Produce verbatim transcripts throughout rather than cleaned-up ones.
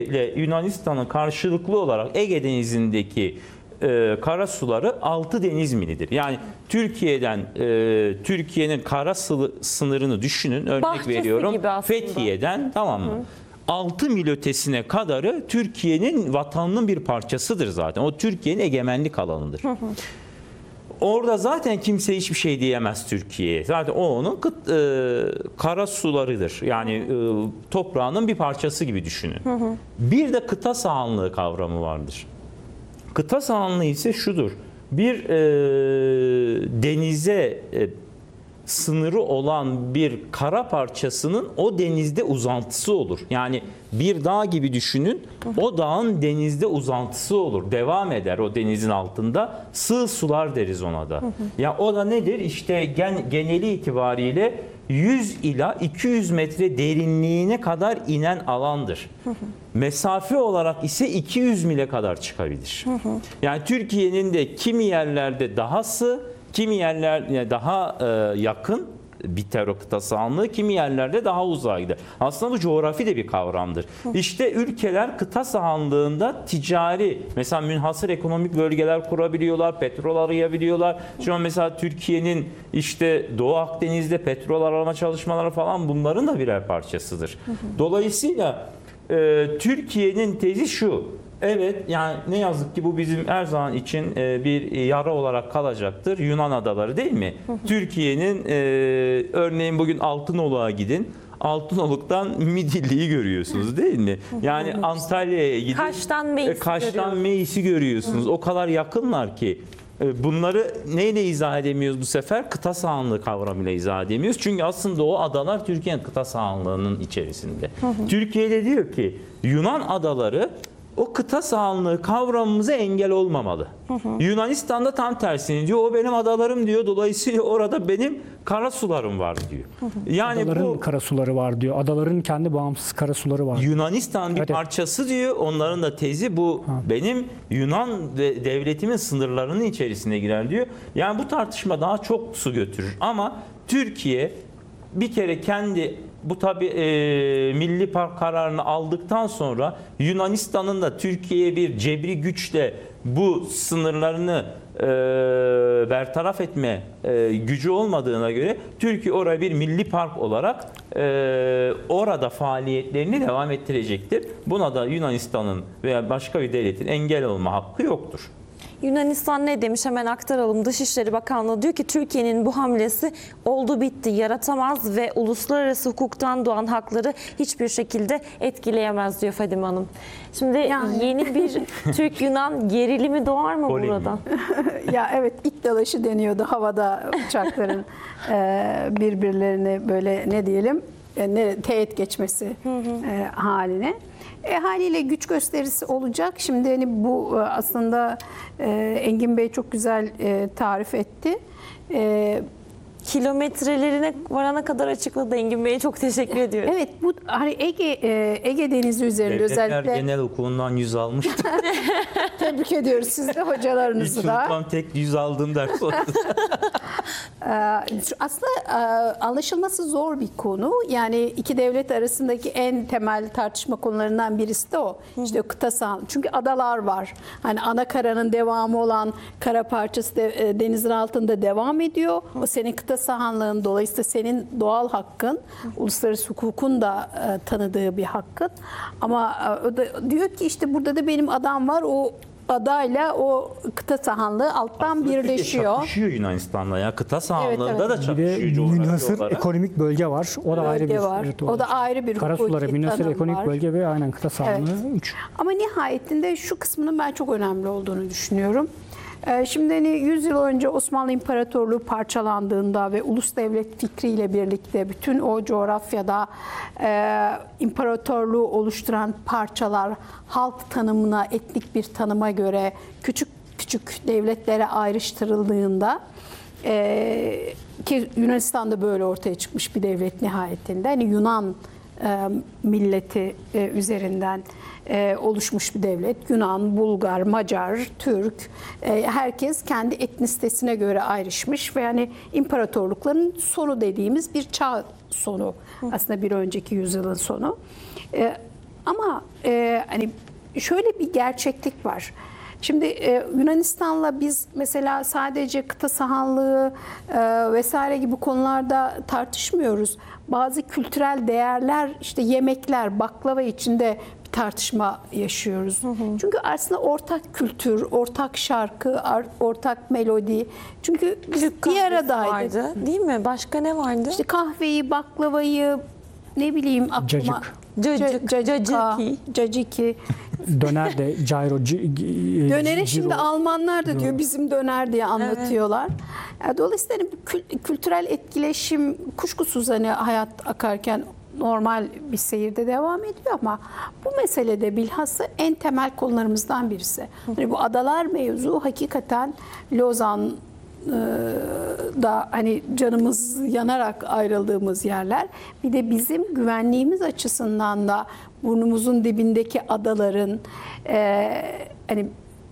ile Yunanistan'ın karşılıklı olarak Ege Denizi'ndeki e, kara suları altı deniz milidir. Yani Türkiye'den e, Türkiye'nin kara sınırını düşünün. Örnek Bahçesi veriyorum. gibi aslında. Fethiye'den, tamam mı? Hı. altı mil ötesine kadarı Türkiye'nin vatanının bir parçasıdır zaten. O Türkiye'nin egemenlik alanıdır. Hı hı. Orada zaten kimse hiçbir şey diyemez Türkiye'ye. Zaten o onun kıt, e, kara sularıdır. Yani e, toprağının bir parçası gibi düşünün. Hı hı. Bir de kıta sahanlığı kavramı vardır. Kıta sahanlığı ise şudur. Bir e, denize e, sınırı olan bir kara parçasının o denizde uzantısı olur. Yani bir dağ gibi düşünün, o dağın denizde uzantısı olur. Devam eder o denizin altında. Sığ sular deriz ona da. Ya o da nedir? İşte gen, geneli itibariyle yüz ila iki yüz metre derinliğine kadar inen alandır. Mesafe olarak ise iki yüz mile kadar çıkabilir. Yani Türkiye'nin de kimi yerlerde daha sığ, kimi yerler daha e, yakın biter o kıta sahanlığı, kimi yerlerde daha uzağa gider. Aslında bu coğrafi de bir kavramdır. İşte ülkeler kıta sahanlığında ticari, mesela münhasır ekonomik bölgeler kurabiliyorlar, petrol arayabiliyorlar. Şu an mesela Türkiye'nin işte Doğu Akdeniz'de petrol arama çalışmaları falan bunların da birer parçasıdır. Dolayısıyla e, Türkiye'nin tezi şu. Evet, yani ne yazık ki bu bizim her zaman için bir yara olarak kalacaktır. Yunan adaları değil mi? Türkiye'nin e, örneğin bugün Altınoluk'a gidin. Altınoluk'tan Midilli'yi görüyorsunuz değil mi? Yani Antalya'ya gidin. Kaş'tan Meis'i Kaş'tan Meis'i görüyorsunuz. Hı. O kadar yakınlar ki. Bunları neyle izah edemiyoruz bu sefer? Kıta sahanlığı kavramıyla izah edemiyoruz. Çünkü aslında o adalar Türkiye'nin kıta sahanlığının içerisinde. Hı hı. Türkiye'de diyor ki Yunan adaları o kıta sahanlığı kavramımıza engel olmamalı. Hı hı. Yunanistan'da tam tersini diyor. O benim adalarım diyor. Dolayısıyla orada benim kara sularım var diyor. Hı hı. Yani adaların bu kara suları var diyor. Adaların kendi bağımsız kara suları var. Yunanistan bir evet, parçası diyor. Onların da tezi bu. Ha. Benim Yunan devletimin sınırlarının içerisine girer diyor. Yani bu tartışma daha çok su götürür. Ama Türkiye bir kere kendi bu tabi e, milli park kararını aldıktan sonra Yunanistan'ın da Türkiye'ye bir cebri güçle bu sınırlarını e, bertaraf etme e, gücü olmadığına göre Türkiye oraya bir milli park olarak e, orada faaliyetlerini devam ettirecektir. Buna da Yunanistan'ın veya başka bir devletin engel olma hakkı yoktur. Yunanistan ne demiş, hemen aktaralım. Dışişleri Bakanlığı diyor ki Türkiye'nin bu hamlesi oldu bitti, yaratamaz ve uluslararası hukuktan doğan hakları hiçbir şekilde etkileyemez diyor Fadime Hanım. Şimdi yani yeni bir Türk-Yunan gerilimi doğar mı Polemik. burada? Ya evet, it dalaşı deniyordu havada uçakların birbirlerini böyle ne diyelim ne teğet geçmesi hı hı. haline. E, haliyle güç gösterisi olacak. Şimdi hani bu aslında e, Engin Bey çok güzel e, tarif etti. E, Kilometrelerine varana kadar açıkladı. Engin Bey'e çok teşekkür ediyorum. Evet, bu hani Ege e, Ege Denizi üzerinde Devletler özellikle genel okulundan yüz almıştı. tebrik ediyoruz siz de hocalarınızı da. Unutmam, tek yüz aldığım ders oldu. Aslında anlaşılması zor bir konu. Yani iki devlet arasındaki en temel tartışma konularından birisi de o. İşte kıta sahanlığı. Çünkü adalar var. Hani ana karanın devamı olan kara parçası de, denizin altında devam ediyor. O senin kıta sahanlığın, dolayısıyla senin doğal hakkın, uluslararası hukukun da tanıdığı bir hakkın. Ama o da diyor ki işte burada da benim adam var. O adayla o kıta sahanlığı alttan aslında birleşiyor. Çakışıyor Yunanistan'la ya. Kıta sahanlığında evet, evet. da çakışıyor. Bir de münhasır ekonomik bölge var. O da ayrı bir var. Evet, o da ayrı bir karasuları, münhasır ekonomik var. Bölge ve aynen kıta sahanlığı evet. üç. Ama nihayetinde şu kısmının ben çok önemli olduğunu düşünüyorum. Şimdi hani yüz yıl önce Osmanlı İmparatorluğu parçalandığında ve ulus devlet fikriyle birlikte bütün o coğrafyada e, imparatorluğu oluşturan parçalar halk tanımına, etnik bir tanıma göre küçük küçük devletlere ayrıştırıldığında e, ki Yunanistan'da böyle ortaya çıkmış bir devlet nihayetinde. Hani Yunan e, milleti e, üzerinden Ee, oluşmuş bir devlet. Yunan, Bulgar, Macar, Türk, e, herkes kendi etnisitesine göre ayrışmış ve yani imparatorlukların sonu dediğimiz bir çağ sonu. Aslında bir önceki yüzyılın sonu. E, Ama e, hani şöyle bir gerçeklik var. Şimdi e, Yunanistan'la biz mesela sadece kıta sahanlığı e, vesaire gibi konularda tartışmıyoruz. Bazı kültürel değerler, işte yemekler, baklava içinde bir tartışma yaşıyoruz. Hı hı. Çünkü aslında ortak kültür, ortak şarkı, ortak melodi. Çünkü biz Türk bir kahvesi aradaydık. vardı, değil mi? Başka ne vardı? İşte kahveyi, baklavayı, ne bileyim aklıma. Cacık. Cacık, Cacıka, caciki. caciki. Döner de gyro. c- g- Dönere gyro. şimdi Almanlar da diyor bizim döner diye anlatıyorlar. Yani dolayısıyla hani bu kül- kültürel etkileşim kuşkusuz hani hayat akarken normal bir seyirde devam ediyor ama bu meselede bilhassa en temel konularımızdan birisi. Hani bu adalar mevzu hakikaten Lozan da hani canımız yanarak ayrıldığımız yerler. Bir de bizim güvenliğimiz açısından da burnumuzun dibindeki adaların e, hani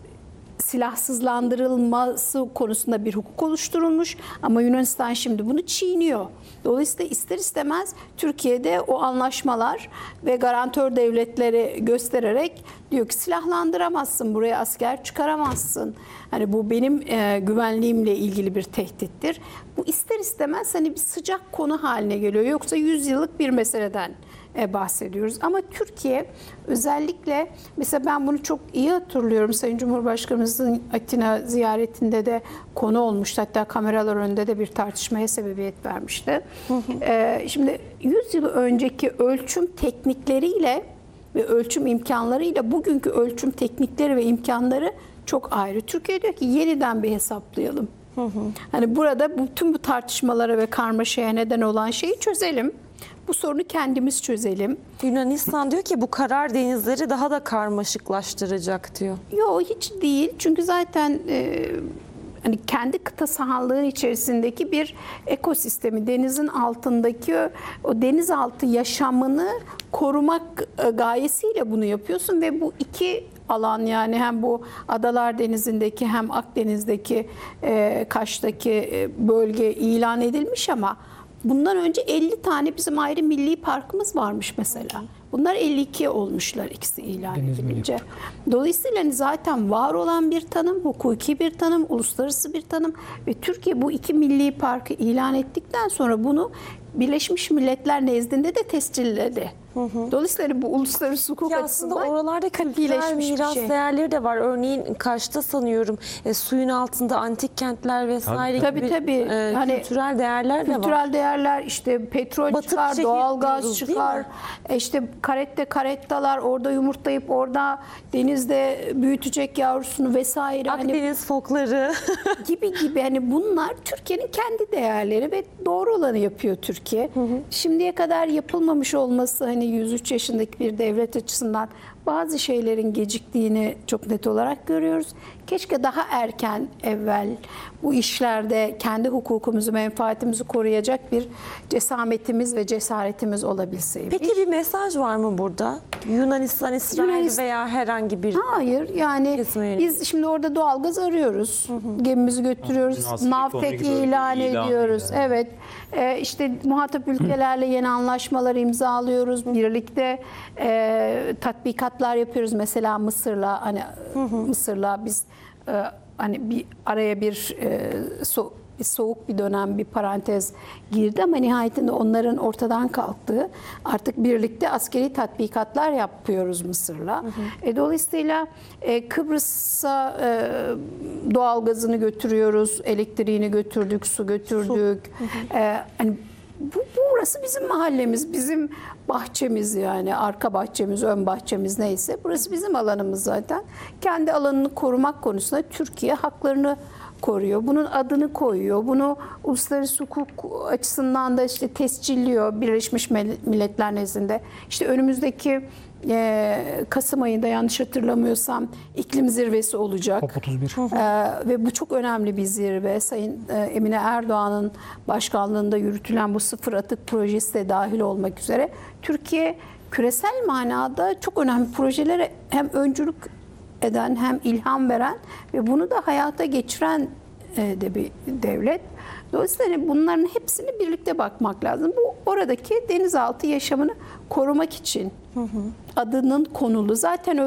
silahsızlandırılması konusunda bir hukuk oluşturulmuş ama Yunanistan şimdi bunu çiğniyor. Dolayısıyla ister istemez Türkiye'de o anlaşmalar ve garantör devletleri göstererek diyor ki silahlandıramazsın, buraya asker çıkaramazsın. Hani bu benim e, güvenliğimle ilgili bir tehdittir. Bu ister istemez hani bir sıcak konu haline geliyor. Yoksa yüz yıllık bir meseleden bahsediyoruz. Ama Türkiye özellikle mesela ben bunu çok iyi hatırlıyorum. Sayın Cumhurbaşkanımızın Atina ziyaretinde de konu olmuştu. Hatta kameralar önünde de bir tartışmaya sebebiyet vermişti. Hı hı. Ee, şimdi yüz yıl önceki ölçüm teknikleriyle ve ölçüm imkanlarıyla bugünkü ölçüm teknikleri ve imkanları çok ayrı. Türkiye diyor ki yeniden bir hesaplayalım. Hı hı. Hani burada bütün bu tartışmalara ve karmaşaya neden olan şeyi çözelim. Bu sorunu kendimiz çözelim. Yunanistan diyor ki bu karar denizleri daha da karmaşıklaştıracak diyor. Yok hiç değil. Çünkü zaten e, hani kendi kıta sahanlığın içerisindeki bir ekosistemi, denizin altındaki o denizaltı yaşamını korumak e, gayesiyle bunu yapıyorsun ve bu iki alan yani hem bu Adalar Denizi'ndeki hem Akdeniz'deki e, Kaş'taki e, bölge ilan edilmiş ama bundan önce elli tane bizim ayrı milli parkımız varmış mesela. Bunlar elli iki olmuşlar ikisi ilan Deniz edilince. Dolayısıyla zaten var olan bir tanım, hukuki bir tanım, uluslararası bir tanım ve Türkiye bu iki milli parkı ilan ettikten sonra bunu Birleşmiş Milletler nezdinde de tescilledi. Hı hı. Dolayısıyla bu uluslararası hukuk Ya açısından aslında oralarda kültürel miras şey. değerleri de var. Örneğin Kaş'ta sanıyorum e, suyun altında antik kentler vesaire tabii, gibi tabii. E, Hani kültürel değerler de var. Kültürel değerler işte petrol Batık çıkar, şehir doğalgaz diyoruz, değil çıkar. mi? E işte karette karettalar orada yumurtlayıp orada denizde büyütecek yavrusunu vesaire. Hani Akdeniz fokları. gibi gibi hani bunlar Türkiye'nin kendi değerleri ve doğru olanı yapıyor Türkiye. Hı hı. Şimdiye kadar yapılmamış olması hani yüz üç yaşındaki bir devlet açısından bazı şeylerin geciktiğini çok net olarak görüyoruz. Keşke daha erken evvel bu işlerde kendi hukukumuzu, menfaatimizi koruyacak bir cesametimiz ve cesaretimiz olabilseydi. Peki bir mesaj var mı burada? Yunanistan, İsrail Yunanistan- veya herhangi bir Hayır yani Kesime yönelik. biz şimdi orada doğalgaz arıyoruz. Hı hı. Gemimizi götürüyoruz. Askeri Navtek ekonomik bölge ilan ilan ediyoruz. ediyor. Evet. Ee, işte muhatap ülkelerle yeni anlaşmalar imzalıyoruz. Birlikte e, tatbikatlar yapıyoruz. Mesela Mısır'la hani Mısır'la biz e, hani bir araya bir e, so bir soğuk bir dönem, bir parantez girdi ama nihayetinde onların ortadan kalktığı artık birlikte askeri tatbikatlar yapıyoruz Mısır'la. Hı hı. E, dolayısıyla e, Kıbrıs'a e, doğalgazını götürüyoruz, elektriğini götürdük, su götürdük. Su. Hı hı. E, hani bu, burası bizim mahallemiz, bizim bahçemiz yani arka bahçemiz, ön bahçemiz neyse burası bizim alanımız zaten. Kendi alanını korumak konusunda Türkiye haklarını koruyor. Bunun adını koyuyor. Bunu uluslararası hukuk açısından da işte tescilliyor Birleşmiş Milletler nezdinde. İşte önümüzdeki e, Kasım ayında yanlış hatırlamıyorsam iklim zirvesi olacak. COP otuz bir. E, ve bu çok önemli bir zirve. Sayın e, Emine Erdoğan'ın başkanlığında yürütülen bu sıfır atık projesi de dahil olmak üzere Türkiye küresel manada çok önemli projelere hem öncülük eden hem ilham veren ve bunu da hayata geçiren e, de bir devlet. Dolayısıyla hani bunların hepsini birlikte bakmak lazım. Bu oradaki denizaltı yaşamını korumak için adının konulu. Zaten